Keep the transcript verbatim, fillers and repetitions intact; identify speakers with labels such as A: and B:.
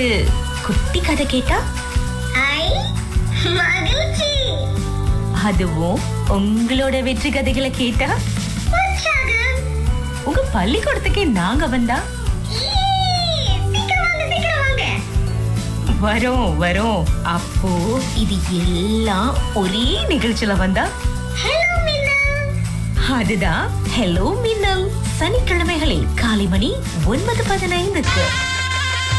A: ஒரு குட்டி கதை கேட்டா?
B: ஐ மகிழ்ச்சி.
A: அதுவும் உங்களோட வெற்றி கதைகளை கேட்டா?
B: உற்சாகம்.
A: உங்க பள்ளிக்கூடத்துக்கே நாங்க வந்தா?
B: ஈ, சீக்கிரம் வாங்க, சீக்கிரம் வாங்க.
A: வரோம் வரோம். அப்போ இது எல்லாம் ஒரே நிகழ்ச்சியில வந்தா?
B: ஹலோ மீனா.
A: அதுதான் ஹலோ மின்னல். சனிக்கிழமைகளில் காலை மணி ஒன்பது பதினைந்துக்கு